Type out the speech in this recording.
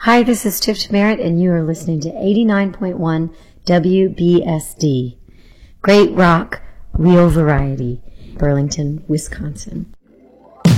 Hi, this is Tiff Merritt, and you are listening to 89.1 WBSD. Great rock, real variety, Burlington, Wisconsin.